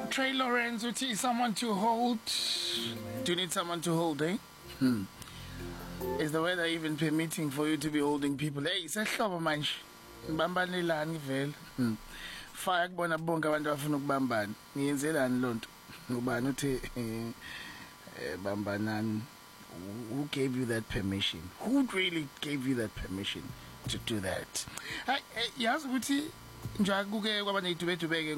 Trey Lawrence, uthi someone to hold. Do you need someone to hold, eh? Is the weather even permitting for you to be holding people? Hey, sehlobo manje. Ngibambanelani vele. Faya kubona bonke abantu abafuna ukubambana. Ngiyenzelani lonto? Ngubani uthi bambanani? Who gave you that permission? Who really gave you that permission to do that? Hey, yazi ukuthi njakuke kwabanezidubedubeke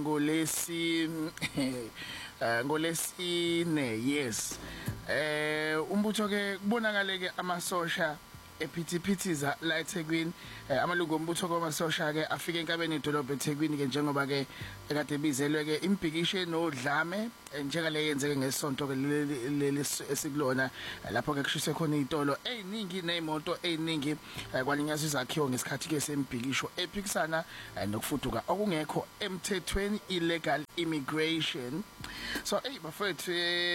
ngolesine yes umbutho ke kubonakale ke amasosha ephithiphiza la eThekwini amalungu ombutho kwamasosha ke afike enkabeni idolobha eThekwini ke njengoba ke ekade bizelwe ke imbhikisho nodlame njengale yenzeke ngesonto ke leli esikulona lapho ke kushise khona izitolo eziningi nezimoto eziningi kwalinyazwa izakhiwo ngesikhathi ke sembhikisho ephikisana nokufuduka okungekho emthethweni illegal immigration so bafethu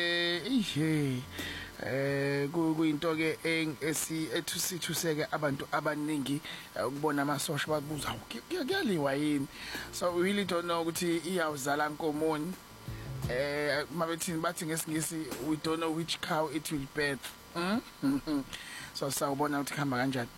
kuyinto ke ethusithuseke abantu abaningi ukubona amasosha babuza kuyaliwa yini so we really don't know ukuthi iyawuzala nkomoni mabethini bathi ngesingisi we don't know which cow it will birth so sawubona ukuthi khamba kanjani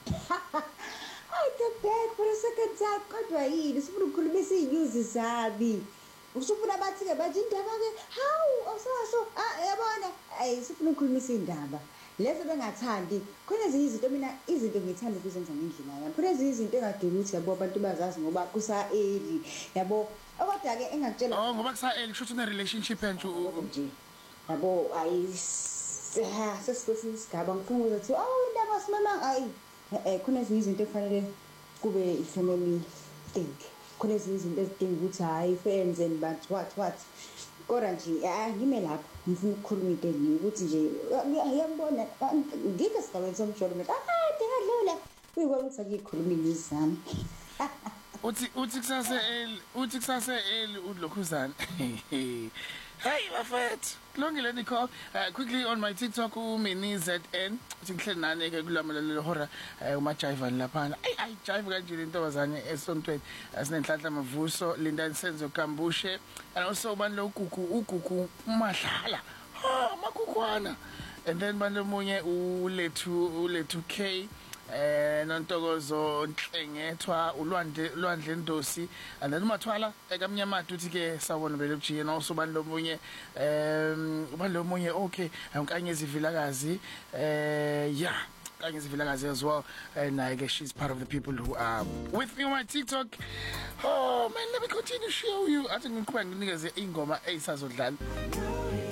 the bad for a second time kodwa yini sifuna ukukhuluma isinyuzi zabi usufuna bathi ke bathi indaba ke hawu awusasho yabona sifuna ukukhuluma isindaba lezo bengathandi khona ezinye izinto mina izinto ngithanda ukuzenza ngendlela yami khona ezinye izinto engadingi ukuthi yabo abantu bazazi ngoba kusa eli yabo kodwa ke engakutshela ngoba kusa eli kusho une relationship nje nje yabo sesifuna isigaba ngifuna ukuthi indaba simama khona ezinye izinto efanele kube ifamily thing khona ezinye izinto ezidinga ukuthi hayi friends and but what kodwa nje ngime lapho ngifuna ukukhuluma into enye ukuthi nje ngiyambona ngike sigabeni somjolo manje dingadlula kuyikho ukuthi akikhuluma izami uthi kusase eli udlokhuzana hey bafethu kulungile Nicole quickly on my TikTok uMiniZN uthi ngihleli nani ke kulamalelo hora umajive lapha ay jive kanje intobazane esontweni asinenhlanhla mavuso Linda Senzo Kambushe and also banlo ugugu umadlala makukwana and then banlomunye ulethu K nontokozo Nhlengethwa ulwandle Ndosi and then umathwala ekamnyamada uthi ke sawona vele ujiye no so banlomunye banlomunye okay unkanyezi vilakazi Kanyezi vilakazi as well and I guess she's part of the people who are with me on my TikTok. Oh man, let me continue to show you. I think ngiqhubeka nginikeze ingoma eyisazodlala